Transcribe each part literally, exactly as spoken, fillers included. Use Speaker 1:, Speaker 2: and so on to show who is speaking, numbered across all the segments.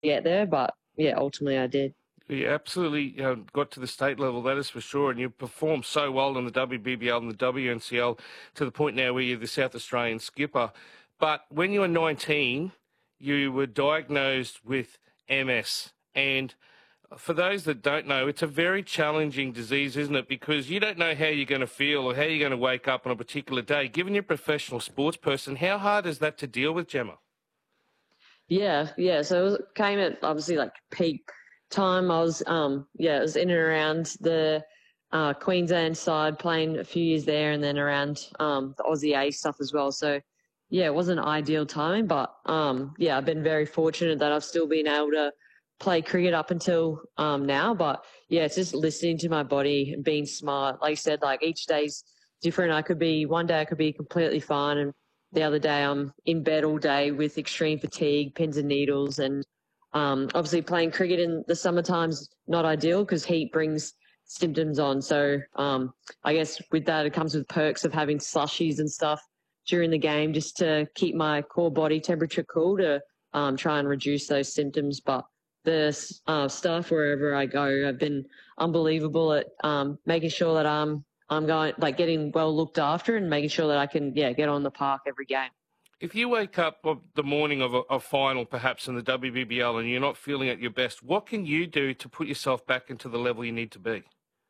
Speaker 1: get there, but yeah, ultimately I did.
Speaker 2: You absolutely uh, got to the state level, that is for sure, and you performed so well in the W B B L and the W N C L to the point now where you're the South Australian skipper. But when you were nineteen, you were diagnosed with M S. And for those that don't know, it's a very challenging disease, isn't it? Because you don't know how you're going to feel or how you're going to wake up on a particular day. Given you're a professional sports person, how hard is that to deal with, Gemma?
Speaker 1: Yeah, yeah. So it was, came at obviously like peak time. I was, um, yeah, it was in and around the uh, Queensland side, playing a few years there, and then around um, the Aussie A stuff as well. So yeah, it wasn't ideal timing, but um, yeah, I've been very fortunate that I've still been able to play cricket up until um, now. But yeah, it's just listening to my body and being smart. Like you said, like each day's different. I could be one day I could be completely fine, and the other day I'm in bed all day with extreme fatigue, pins and needles, and um, obviously playing cricket in the summertime's not ideal because heat brings symptoms on. So um, I guess with that it comes with perks of having slushies and stuff during the game just to keep my core body temperature cool to um, try and reduce those symptoms. But the uh, staff wherever I go have been unbelievable at um, making sure that I'm I'm going like getting well looked after and making sure that I can yeah get on the park every game.
Speaker 2: If you wake up of the morning of a, a final, perhaps in the W B B L, and you're not feeling at your best, what can you do to put yourself back into the level you need to be?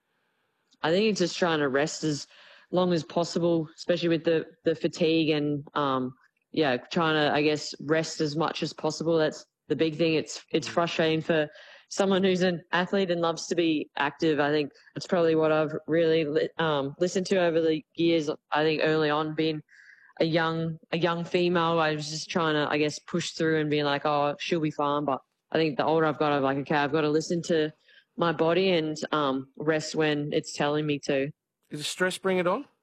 Speaker 1: I think it's just trying to rest as long as possible, especially with the the fatigue and um yeah trying to I guess rest as much as possible. That's the big thing. It's it's frustrating for someone who's an athlete and loves to be active. I think that's probably what I've really li- um, listened to over the years. I think early on being a young a young female, I was just trying to I guess push through and be like, oh, she'll be fine. But I think the older I've got, I'm like, okay, I've got to listen to my body and um, rest when it's telling me to.
Speaker 2: Does stress bring it on?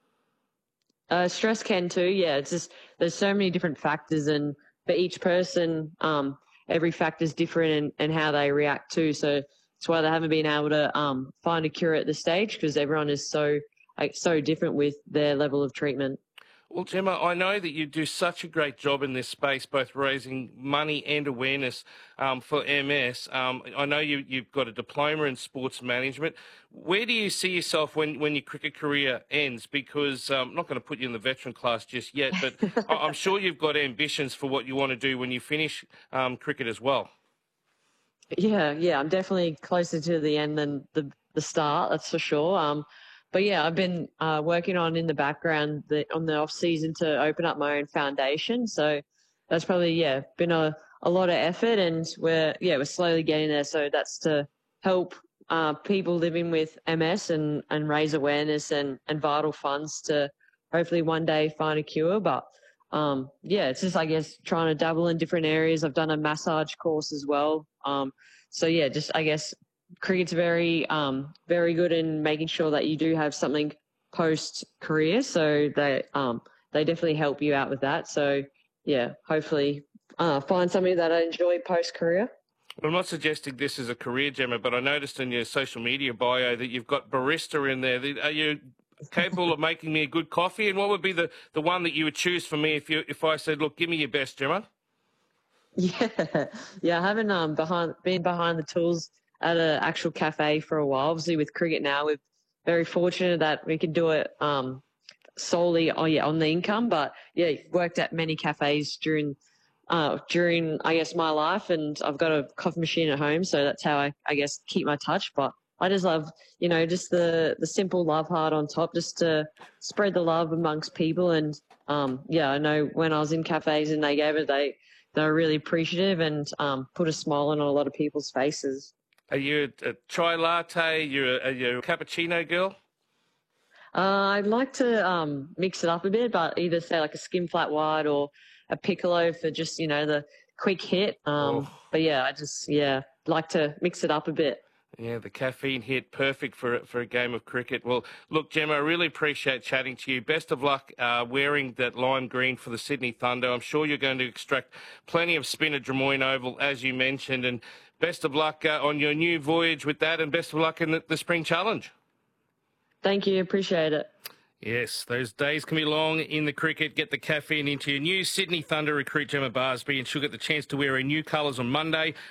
Speaker 1: Uh, stress can too. Yeah, it's just there's so many different factors, and for each person, um, every factor is different and and how they react to. So that's why they haven't been able to um, find a cure at this stage because everyone is so like so different with their level of treatment.
Speaker 2: Well, Gemma, I know that you do such a great job in this space, both raising money and awareness um, for M S. Um, I know you, you've got a diploma in sports management. Where do you see yourself when, when your cricket career ends? Because um, I'm not going to put you in the veteran class just yet, but I- I'm sure you've got ambitions for what you want to do when you finish um, cricket as well.
Speaker 1: Yeah, yeah, I'm definitely closer to the end than the the start. That's for sure. Um, but yeah, I've been uh, working on in the background the, on the off season to open up my own foundation. So that's probably yeah been a, a lot of effort, and we're yeah we're slowly getting there. So that's to help uh, people living with M S and and raise awareness and and vital funds to hopefully one day find a cure. But um, yeah, it's just I guess trying to dabble in different areas. I've done a massage course as well. Um, so yeah, just I guess cricket's very um, very good in making sure that you do have something post career. So they um, they definitely help you out with that. So yeah, hopefully uh, find something that I enjoy post career.
Speaker 2: I'm not suggesting this is a career, Gemma, but I noticed in your social media bio that you've got barista in there. Are you capable of making me a good coffee? And what would be the, the one that you would choose for me if you if I said, look, give me your best, Gemma?
Speaker 1: Yeah, yeah. I haven't um behind been behind the tools at an actual cafe for a while. Obviously, with cricket now, we're very fortunate that we can do it um solely on yeah on the income. But yeah, worked at many cafes during uh during I guess my life, and I've got a coffee machine at home, so that's how I I guess keep my touch. But I just love you know just the the simple love heart on top, just to spread the love amongst people. And um yeah, I know when I was in cafes and they gave it, they they were really appreciative and um put a smile on a lot of people's faces.
Speaker 2: Are you a, a chai latte? You're a, are you a cappuccino girl?
Speaker 1: Uh, I'd like to um, mix it up a bit, but either say like a skim flat white or a piccolo for just you know the quick hit. Um,
Speaker 2: Oh.
Speaker 1: but yeah, I just yeah like to mix it up a bit.
Speaker 2: Yeah, the caffeine hit, perfect for for a game of cricket. Well, look, Gemma, I really appreciate chatting to you. Best of luck uh, wearing that lime green for the Sydney Thunder. I'm sure you're going to extract plenty of spin at Drummoyne Oval, as you mentioned. And best of luck uh, on your new voyage with that, and best of luck in the, the Spring Challenge.
Speaker 1: Thank you, appreciate it.
Speaker 2: Yes, those days can be long in the cricket. Get the caffeine into your new Sydney Thunder recruit Gemma Barsby, and she'll get the chance to wear her new colours on Monday